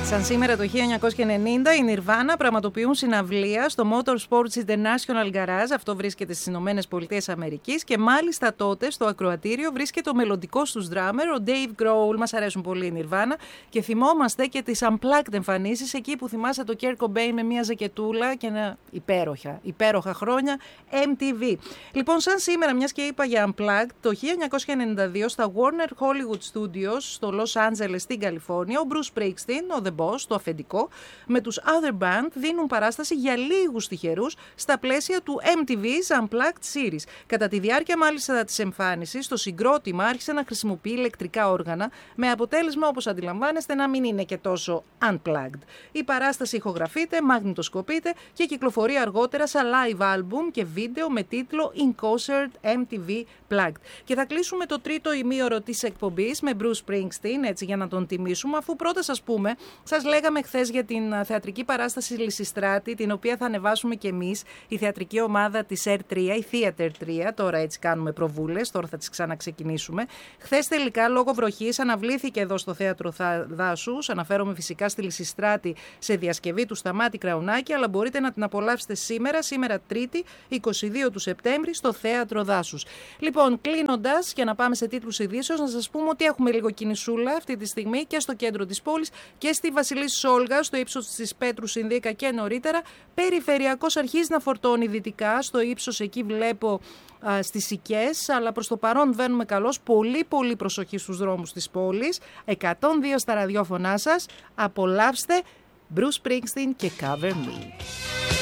Σαν σήμερα το 1990 οι Nirvana πραγματοποιούν συναυλία στο Motorsports International Garage, αυτό βρίσκεται στις Ηνωμένες Πολιτείες Αμερικής, και μάλιστα τότε στο ακροατήριο βρίσκεται ο μελλοντικός τους drummer, ο Dave Grohl. Μας αρέσουν πολύ οι Nirvana και θυμόμαστε και τις unplugged εμφανίσεις, εκεί που θυμάσαι το Kurt Cobain με μια ζακετούλα και ένα υπέροχα χρόνια MTV. Λοιπόν, σαν σήμερα, μιας και είπα για unplugged, το 1992 στα Warner Hollywood Studios στο Los Angeles στην Καλιφόρνια, ο Bruce Springsteen, ο The Boss, το αφεντικό, με τους Other Band δίνουν παράσταση για λίγους τυχερούς στα πλαίσια του MTV's Unplugged Series. Κατά τη διάρκεια μάλιστα της εμφάνισης, το συγκρότημα άρχισε να χρησιμοποιεί ηλεκτρικά όργανα, με αποτέλεσμα, όπως αντιλαμβάνεστε, να μην είναι και τόσο unplugged. Η παράσταση ηχογραφείται, μαγνητοσκοπείται και κυκλοφορεί αργότερα σαν live album και βίντεο με τίτλο In Concert MTV Plugged. Και θα κλείσουμε το τρίτο ημίωρο της εκπομπής με Bruce Springsteen, έτσι για να τον τιμήσουμε, αφού πρώτα σας λέγαμε χθες για την θεατρική παράσταση Λυσιστράτη, την οποία θα ανεβάσουμε και εμείς, η θεατρική ομάδα της R3, η Theater 3, τώρα έτσι κάνουμε προβούλες, τώρα θα τις ξαναξεκινήσουμε. Χθες τελικά λόγω βροχής αναβλήθηκε εδώ στο Θέατρο Δάσους, αναφέρομαι φυσικά στη Λυσιστράτη σε διασκευή του Σταμάτη Κραουνάκη, αλλά μπορείτε να την απολαύσετε σήμερα Τρίτη, 22 του Σεπτέμβρη, στο Θέατρο Δάσους. Λοιπόν, κλείνοντας, για να πάμε σε τίτλους ειδήσεως, να σας πούμε ότι έχουμε λίγο κινησούλα αυτή τη στιγμή και στο κέντρο της πόλης και στη Βασιλής Όλγα, στο ύψος της Πέτρου Συνδίκα και νωρίτερα. Περιφερειακός αρχίζει να φορτώνει δυτικά, στο ύψος εκεί βλέπω στις Οικές, αλλά προς το παρόν βαίνουμε καλώς. Πολύ προσοχή στους δρόμους της πόλης. 102 στα ραδιόφωνά σας. Απολαύστε Bruce Springsteen και Cover Me.